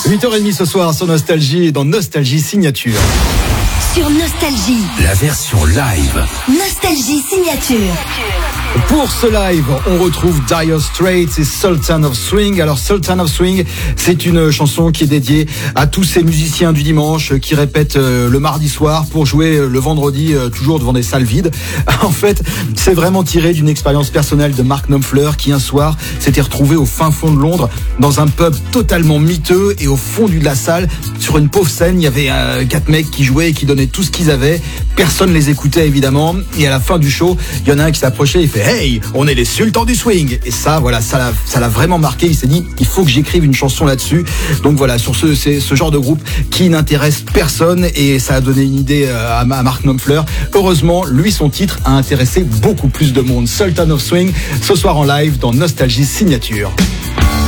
8h30 ce soir sur Nostalgie et dans Nostalgie Signature. Sur Nostalgie, la version live. Nostalgie Signature. Pour ce live, on retrouve Dire Straits et Sultan of Swing. Alors Sultan of Swing, c'est une chanson qui est dédiée à tous ces musiciens du dimanche qui répètent le mardi soir pour jouer le vendredi toujours devant des salles vides. En fait, c'est vraiment tiré d'une expérience personnelle de Mark Knopfler qui un soir s'était retrouvé au fin fond de Londres dans un pub totalement miteux et au fond de la salle, sur une pauvre scène, il y avait 4 mecs qui jouaient et qui donnaient tout ce qu'ils avaient. Personne les écoutait évidemment et à la fin du show, il y en a un qui s'approchait et il fait hey, on est les sultans du swing. Et ça, voilà, ça l'a vraiment marqué. Il s'est dit, il faut que j'écrive une chanson là-dessus. Donc voilà, sur ce genre de groupe qui n'intéresse personne, et ça a donné une idée à Mark Knopfler. Heureusement, lui, son titre a intéressé beaucoup plus de monde. Sultan of Swing, ce soir en live dans Nostalgie Signature.